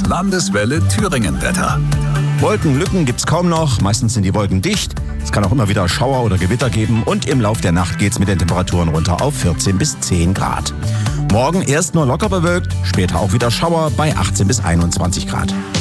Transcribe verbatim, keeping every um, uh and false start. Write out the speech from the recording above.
Landeswelle Thüringen-Wetter. Wolkenlücken gibt's kaum noch, meistens sind die Wolken dicht. Es kann auch immer wieder Schauer oder Gewitter geben und im Lauf der Nacht geht's mit den Temperaturen runter auf vierzehn bis zehn Grad. Morgen erst nur locker bewölkt, später auch wieder Schauer bei achtzehn bis einundzwanzig Grad.